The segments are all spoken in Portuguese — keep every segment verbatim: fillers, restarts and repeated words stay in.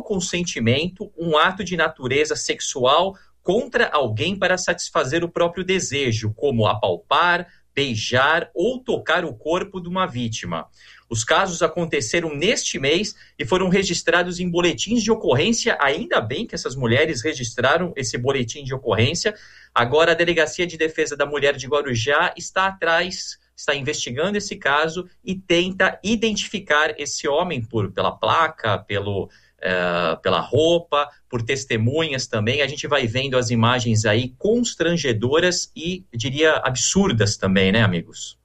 consentimento um ato de natureza sexual contra alguém para satisfazer o próprio desejo, como apalpar, beijar ou tocar o corpo de uma vítima. Os casos aconteceram neste mês e foram registrados em boletins de ocorrência. Ainda bem que essas mulheres registraram esse boletim de ocorrência. Agora a Delegacia de Defesa da Mulher de Guarujá está atrás, está investigando esse caso e tenta identificar esse homem por, pela placa, pelo, uh, pela roupa, por testemunhas também. A gente vai vendo as imagens aí constrangedoras e, diria, absurdas também, né, amigos?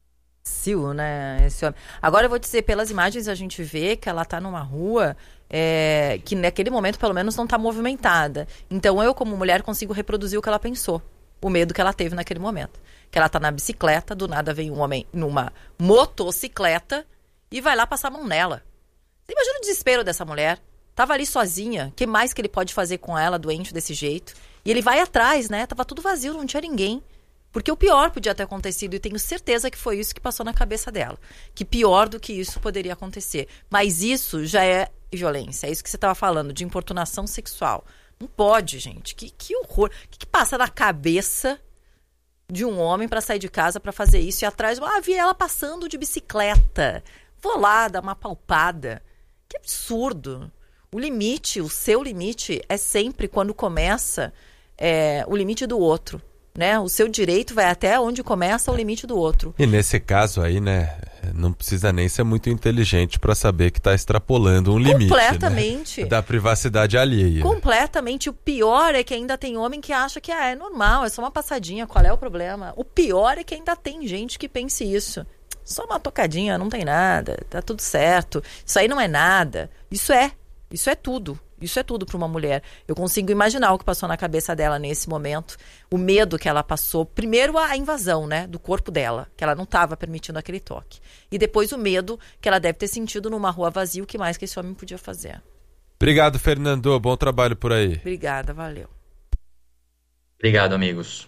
Sil, né, esse homem. Agora eu vou dizer, pelas imagens a gente vê que ela tá numa rua é, que naquele momento pelo menos não tá movimentada. Então eu, como mulher, consigo reproduzir o que ela pensou, o medo que ela teve naquele momento. Que ela tá na bicicleta, do nada vem um homem numa motocicleta e vai lá passar a mão nela. Você imagina o desespero dessa mulher? Tava ali sozinha, o que mais que ele pode fazer com ela, doente desse jeito? E ele vai atrás, né? Tava tudo vazio, não tinha ninguém. Porque o pior podia ter acontecido, e tenho certeza que foi isso que passou na cabeça dela. Que pior do que isso poderia acontecer. Mas isso já é violência, é isso que você estava falando, de importunação sexual. Não pode, gente. Que, que horror. O que, que passa na cabeça de um homem para sair de casa para fazer isso? E atrás, ah, vi ela passando de bicicleta. Vou lá dar uma palpada. Que absurdo. O limite, o seu limite, é sempre quando começa é, o limite do outro. Né? O seu direito vai até onde começa o limite do outro. E nesse caso aí, né, não precisa nem ser muito inteligente para saber que está extrapolando um limite, completamente, né, da privacidade alheia. Completamente. O pior é que ainda tem homem que acha que ah, é normal, é só uma passadinha, qual é o problema? O pior é que ainda tem gente que pense isso. Só uma tocadinha, não tem nada, tá tudo certo. Isso aí não é nada. Isso é, isso é tudo. Isso é tudo para uma mulher. Eu consigo imaginar o que passou na cabeça dela nesse momento. O medo que ela passou. Primeiro a invasão, né, do corpo dela, que ela não estava permitindo aquele toque. E depois o medo que ela deve ter sentido numa rua vazia. O que mais que esse homem podia fazer? Obrigado, Fernando. Bom trabalho por aí. Obrigada, valeu. Obrigado, amigos.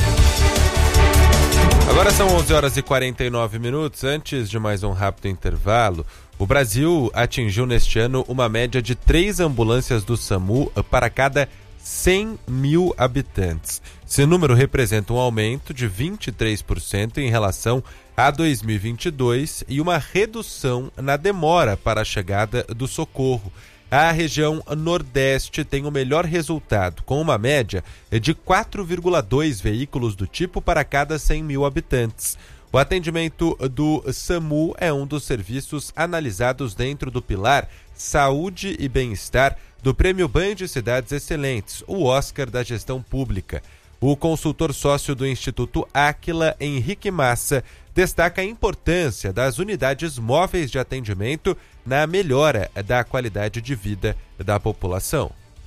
Agora são onze horas e quarenta e nove minutos. Antes de mais um rápido intervalo, o Brasil atingiu neste ano uma média de três ambulâncias do SAMU para cada cem mil habitantes. Esse número representa um aumento de vinte e três por cento em relação a dois mil e vinte e dois e uma redução na demora para a chegada do socorro. A região Nordeste tem o melhor resultado, com uma média de quatro vírgula dois veículos do tipo para cada cem mil habitantes. O atendimento do SAMU é um dos serviços analisados dentro do pilar Saúde e Bem-Estar do Prêmio Band Cidades Excelentes, o Oscar da Gestão Pública. O consultor sócio do Instituto Áquila, Henrique Massa, destaca a importância das unidades móveis de atendimento na melhora da qualidade de vida da população.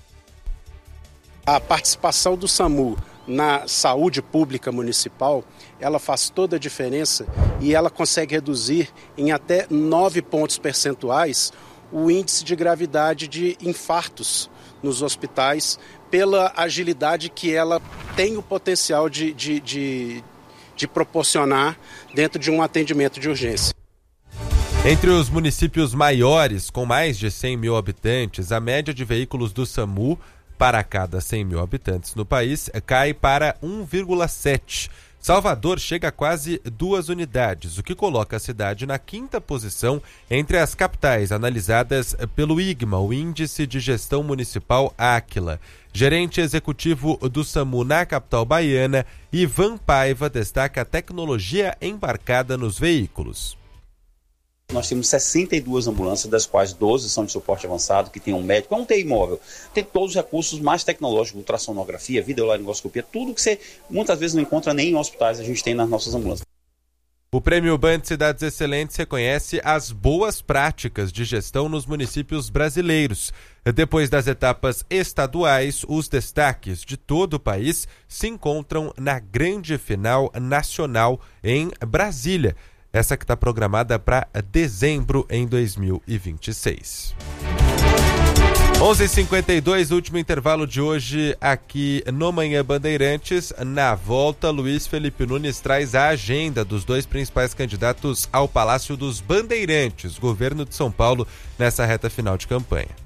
A participação do SAMU na saúde pública municipal, ela faz toda a diferença e ela consegue reduzir em até nove pontos percentuais o índice de gravidade de infartos nos hospitais, pela agilidade que ela tem o potencial de, de, de, de proporcionar dentro de um atendimento de urgência. Entre os municípios maiores, com mais de cem mil habitantes, a média de veículos do SAMU para cada cem mil habitantes no país cai para um vírgula sete. Salvador chega a quase duas unidades, o que coloca a cidade na quinta posição entre as capitais analisadas pelo I G M A, o Índice de Gestão Municipal Áquila. Gerente executivo do SAMU na capital baiana, Ivan Paiva, destaca a tecnologia embarcada nos veículos. Nós temos sessenta e duas ambulâncias, das quais doze são de suporte avançado, que tem um médico, é um T I móvel. Tem todos os recursos mais tecnológicos, ultrassonografia, videolaringoscopia, tudo que você muitas vezes não encontra nem em hospitais, a gente tem nas nossas ambulâncias. O Prêmio Band Cidades Excelentes reconhece as boas práticas de gestão nos municípios brasileiros. Depois das etapas estaduais, os destaques de todo o país se encontram na grande final nacional em Brasília. Essa que está programada para dezembro em dois mil e vinte e seis. onze e cinquenta e dois, último intervalo de hoje aqui no Manhã Bandeirantes. Na volta, Luiz Felipe Nunes traz a agenda dos dois principais candidatos ao Palácio dos Bandeirantes, governo de São Paulo, nessa reta final de campanha.